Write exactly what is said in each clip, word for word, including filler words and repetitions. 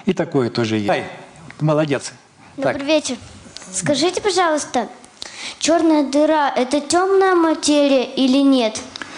И такое тоже есть. Ай, молодец. Добрый Так. вечер. Скажите, пожалуйста, черная дыра – это темная материя или нет?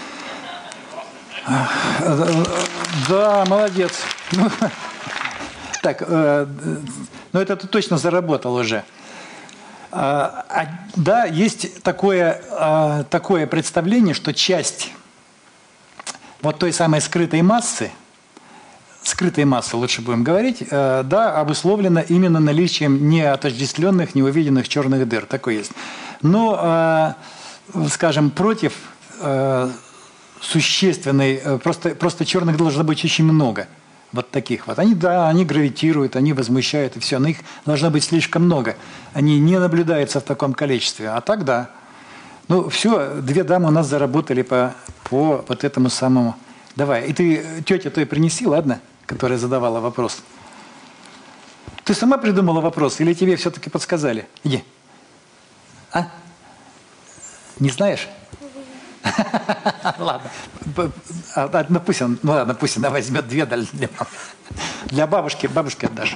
Да, молодец. Ну, так, э, ну это ты точно заработал уже. А, а, да, есть такое, а, такое представление, что часть вот той самой скрытой массы, скрытой массы, лучше будем говорить, э, да, обусловлена именно наличием неотождествленных, неувиденных черных дыр. Такое есть. Но, э, скажем, против э, существенной, э, просто, просто черных должно быть очень много. Вот таких вот. Они, да, они гравитируют, они возмущают, и все. Но их должно быть слишком много. Они не наблюдаются в таком количестве. А так, да. Ну, все, две дамы у нас заработали по, по вот этому самому. Давай. И ты тетя той принеси, ладно? Которая задавала вопрос. Ты сама придумала вопрос или тебе все-таки подсказали? Иди. А? Не знаешь? Ладно. Ну пусть он, ну ладно, пусть она возьмет две для, для бабушки, бабушке отдашь.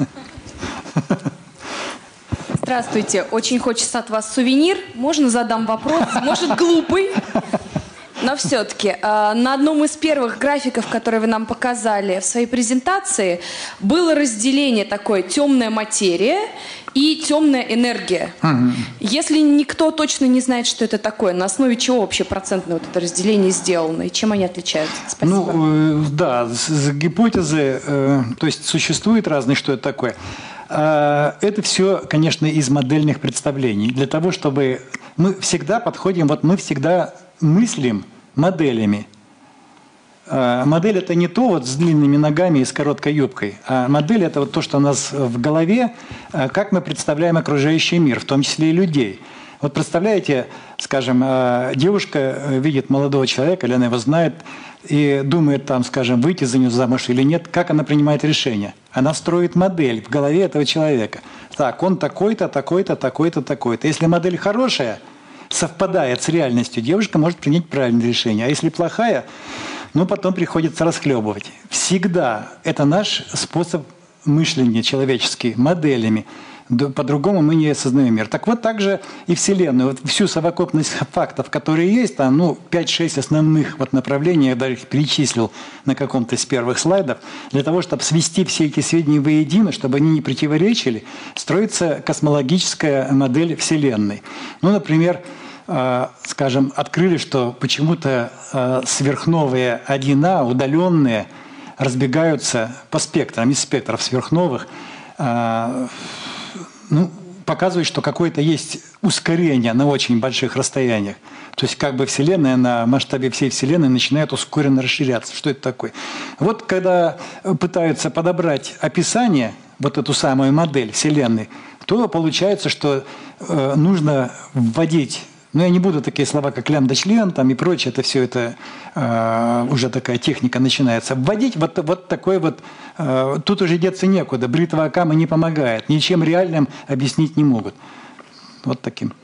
Здравствуйте. Очень хочется от вас сувенир. Можно задам вопрос? Может, глупый? Но все-таки на одном из первых графиков, которые вы нам показали в своей презентации, было разделение такое: темная материя и темная энергия. Угу. Если никто точно не знает, что это такое, на основе чего вообще процентное вот это разделение сделано и чем они отличаются? Спасибо. Ну, э, да, с, с гипотезы, э, то есть существует разные, что это такое. Э, это все, конечно, из модельных представлений. Для того, чтобы мы всегда подходим, вот мы всегда мыслим моделями. Модель – это не то вот с длинными ногами и с короткой юбкой, а модель – это вот то, что у нас в голове, как мы представляем окружающий мир, в том числе и людей. Вот представляете, скажем, девушка видит молодого человека, или она его знает, и думает, там, скажем, выйти за него замуж или нет, как она принимает решение? Она строит модель в голове этого человека. Так, он такой-то, такой-то, такой-то, такой-то. Если модель хорошая, совпадает с реальностью, девушка может принять правильное решение. А если плохая, ну, потом приходится расхлебывать. Всегда это наш способ мышления человеческий, моделями. По-другому мы не осознаем мир. Так вот, также и Вселенную. Вот всю совокупность фактов, которые есть, там, ну, пять-шесть основных вот направлений, я даже их перечислил на каком-то из первых слайдов, для того, чтобы свести все эти сведения воедино, чтобы они не противоречили, строится космологическая модель Вселенной. Ну, например, скажем, открыли, что почему-то сверхновые один А, удаленные, разбегаются по спектрам, из спектров сверхновых, ну, показывает, что какое-то есть ускорение на очень больших расстояниях. То есть как бы Вселенная на масштабе всей Вселенной начинает ускоренно расширяться. Что это такое? Вот когда пытаются подобрать описание, вот эту самую модель Вселенной, то получается, что э, нужно вводить. Но я не буду такие слова, как лямбда-член там и прочее, это все это э, уже такая техника начинается. Вводить вот, вот такой вот, э, тут уже деться некуда, бритва Акама не помогает, ничем реальным объяснить не могут. Вот таким.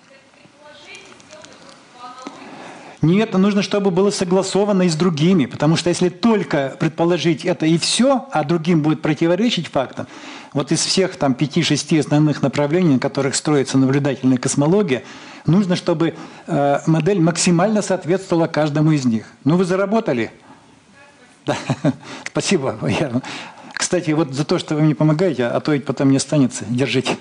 Нет, нужно, чтобы было согласовано и с другими, потому что если только предположить это и все, а другим будет противоречить фактам, вот из всех там пяти-шести основных направлений, на которых строится наблюдательная космология, нужно, чтобы э, модель максимально соответствовала каждому из них. Ну, вы заработали? Да. Спасибо. Я... Кстати, вот за то, что вы мне помогаете, а то ведь потом не останется. Держите.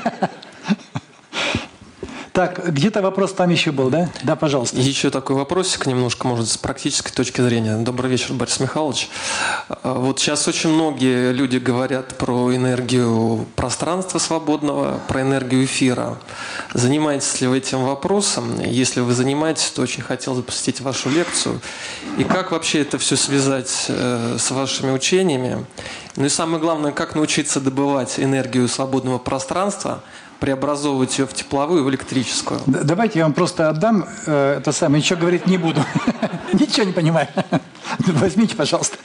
Так, где-то вопрос там еще был, да? Да, пожалуйста. Еще такой вопросик немножко, может, с практической точки зрения. Добрый вечер, Борис Михайлович. Вот сейчас очень многие люди говорят про энергию пространства свободного, про энергию эфира. Занимаетесь ли вы этим вопросом? Если вы занимаетесь, то очень хотел бы посетить вашу лекцию. И как вообще это все связать э, с вашими учениями? Ну и самое главное, как научиться добывать энергию свободного пространства, преобразовывать ее в тепловую и в электрическую. Давайте я вам просто отдам э, это самое, ничего говорить не буду. Ничего не понимаю. Возьмите, пожалуйста.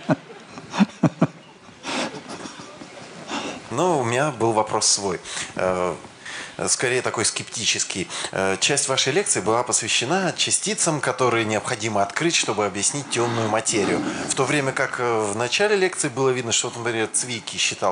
Ну, у меня был вопрос свой. Скорее такой скептический. Часть вашей лекции была посвящена частицам, которые необходимо открыть, чтобы объяснить темную материю. В то время как в начале лекции было видно, что, например, Цвики считал,